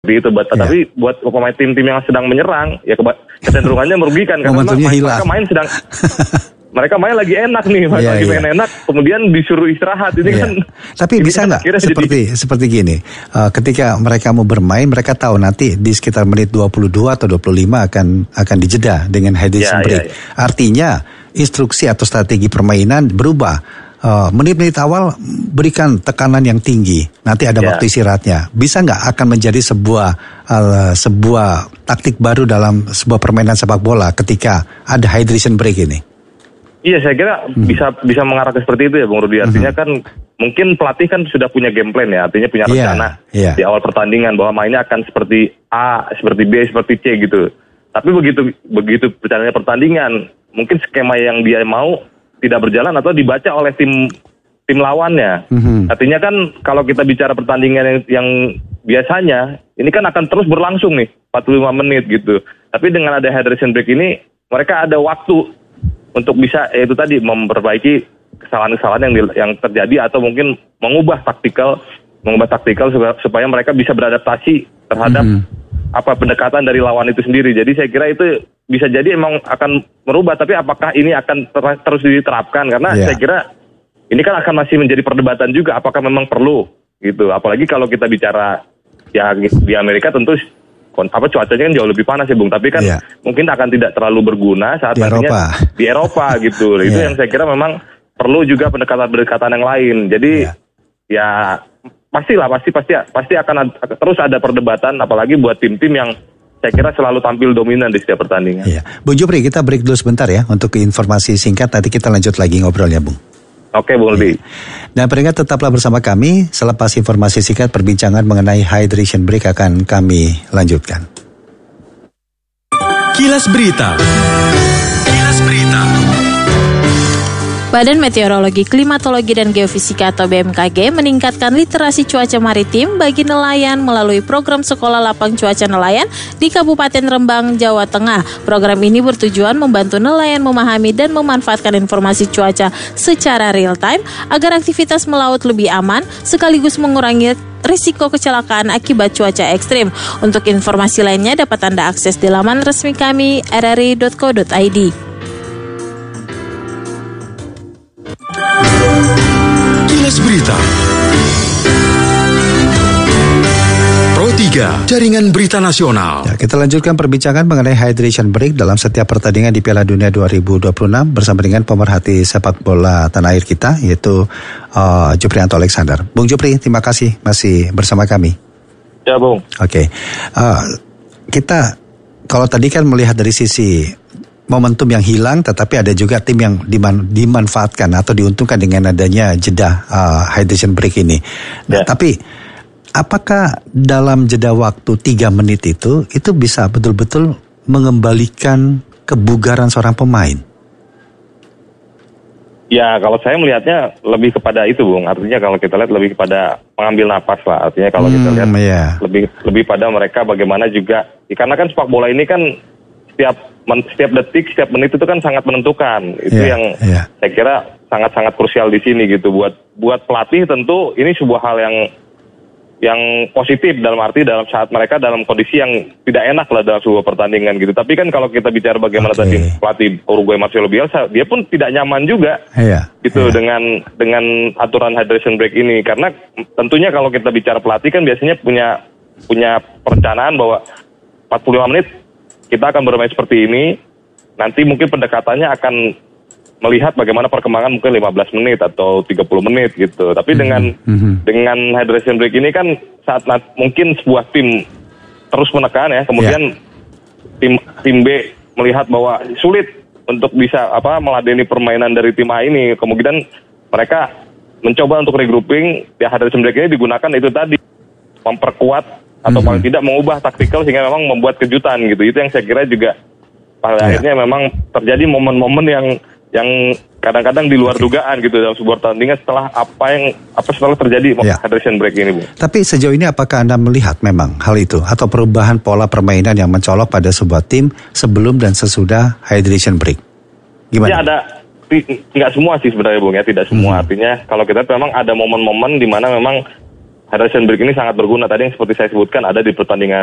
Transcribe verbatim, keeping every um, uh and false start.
itu, buat, yeah. Tapi buat pemain tim-tim yang sedang menyerang, ya keba- kecenderungannya merugikan karena memang mereka main sedang mereka main lagi enak nih, yeah, lagi yeah. main enak, kemudian disuruh istirahat ini yeah. kan. Tapi bisa nggak kan seperti jadi... seperti gini, uh, ketika mereka mau bermain, mereka tahu nanti di sekitar menit dua puluh dua atau dua puluh lima akan akan dijeda dengan hydration yeah, break. Yeah, yeah. Artinya instruksi atau strategi permainan berubah. Uh, menit-menit awal berikan tekanan yang tinggi, nanti ada yeah. waktu istirahatnya. Bisa nggak akan menjadi sebuah uh, sebuah taktik baru dalam sebuah permainan sepak bola ketika ada hydration break ini? Iya, saya kira hmm. bisa bisa mengarah ke seperti itu ya, Bung Rudi. Artinya hmm. kan mungkin pelatih kan sudah punya game plan ya, artinya punya rencana yeah, yeah. di awal pertandingan bahwa mainnya akan seperti A, seperti B, seperti C gitu. Tapi begitu begitu berjalannya pertandingan, mungkin skema yang dia mau tidak berjalan atau dibaca oleh tim tim lawannya. Mm-hmm. Artinya kan kalau kita bicara pertandingan yang, yang biasanya, ini kan akan terus berlangsung nih, empat puluh lima menit gitu. Tapi dengan ada hydration break ini, mereka ada waktu untuk bisa, yaitu tadi, memperbaiki kesalahan-kesalahan yang, yang terjadi atau mungkin mengubah taktikal, mengubah taktikal supaya, supaya mereka bisa beradaptasi terhadap mm-hmm. apa pendekatan dari lawan itu sendiri. Jadi saya kira itu bisa jadi emang akan merubah, tapi apakah ini akan ter- terus diterapkan? Karena yeah. saya kira ini kan akan masih menjadi perdebatan juga, apakah memang perlu gitu. Apalagi kalau kita bicara ya di Amerika tentu apa cuacanya kan jauh lebih panas ya Bung, tapi kan yeah. mungkin akan tidak terlalu berguna saat di nantinya Eropa. di Eropa gitu. Itu yeah. yang saya kira memang perlu juga pendekatan-pendekatan yang lain. Jadi yeah. ya pastilah pasti pasti pasti akan ada, terus ada perdebatan, apalagi buat tim-tim yang saya kira selalu tampil dominan di setiap pertandingan. Iya. Bung Jupri, kita break dulu sebentar ya untuk informasi singkat, nanti kita lanjut lagi ngobrolnya, Bung. Oke, Bung Aldi. Dan peringat tetaplah bersama kami, selepas informasi singkat perbincangan mengenai hydration break akan kami lanjutkan. Kilas Berita. Kilas Berita. Badan Meteorologi, Klimatologi, dan Geofisika atau B M K G meningkatkan literasi cuaca maritim bagi nelayan melalui program Sekolah Lapang Cuaca Nelayan di Kabupaten Rembang, Jawa Tengah. Program ini bertujuan membantu nelayan memahami dan memanfaatkan informasi cuaca secara real time agar aktivitas melaut lebih aman sekaligus mengurangi risiko kecelakaan akibat cuaca ekstrim. Untuk informasi lainnya dapat Anda akses di laman resmi kami r r i dot co dot i d. Kilas Berita. Pro tiga, Jaringan Berita Nasional. Ya, kita lanjutkan perbincangan mengenai hydration break dalam setiap pertandingan di Piala Dunia dua ribu dua puluh enam bersama dengan pemerhati sepak bola tanah air kita, yaitu uh, Juprianto Alexander. Bung Jupri, terima kasih masih bersama kami. Ya, Bung. Oke, okay. uh, kita kalau tadi kan melihat dari sisi momentum yang hilang, tetapi ada juga tim yang diman, dimanfaatkan atau diuntungkan dengan adanya jeda uh, hydration break ini. Nah, ya. Tapi apakah dalam jeda waktu tiga menit itu, itu bisa betul-betul mengembalikan kebugaran seorang pemain? Ya, kalau saya melihatnya lebih kepada itu, Bung. Artinya kalau kita lihat lebih kepada mengambil napas lah. Artinya kalau hmm, kita lihat yeah. lebih lebih pada mereka bagaimana juga. Karena kan sepak bola ini kan setiap setiap detik, setiap menit itu kan sangat menentukan. Itu yeah, yang yeah. saya kira sangat-sangat krusial di sini gitu. Buat buat pelatih tentu ini sebuah hal yang yang positif dalam arti dalam saat mereka dalam kondisi yang tidak enak lah dalam sebuah pertandingan gitu. Tapi kan kalau kita bicara bagaimana okay. tadi pelatih Uruguay Marcelo Bielsa, dia pun tidak nyaman juga yeah, gitu yeah. dengan dengan aturan hydration break ini. Karena tentunya kalau kita bicara pelatih kan biasanya punya punya perencanaan bahwa empat puluh lima menit kita akan bermain seperti ini, nanti mungkin pendekatannya akan melihat bagaimana perkembangan mungkin lima belas menit atau tiga puluh menit gitu. Tapi mm-hmm. dengan mm-hmm. dengan hydration break ini kan saat mungkin sebuah tim terus menekan ya, kemudian yeah. tim tim B melihat bahwa sulit untuk bisa apa meladeni permainan dari tim A ini, kemudian mereka mencoba untuk regrouping, ya hydration break ini digunakan itu tadi memperkuat atau mm-hmm. paling tidak mengubah taktikal sehingga memang membuat kejutan gitu. Itu yang saya kira juga pada yeah. akhirnya memang terjadi momen-momen yang yang kadang-kadang di luar okay. dugaan gitu dalam sebuah pertandingan setelah apa yang apa setelah terjadi yeah. hydration break ini, Bu. Tapi sejauh ini apakah Anda melihat memang hal itu atau perubahan pola permainan yang mencolok pada sebuah tim sebelum dan sesudah hydration break? Gimana? Ya ada, tidak semua sih sebenarnya, Bung ya, tidak semua. Hmm. Artinya kalau kita memang ada momen-momen di mana memang hydration break ini sangat berguna. Tadi yang seperti saya sebutkan ada di pertandingan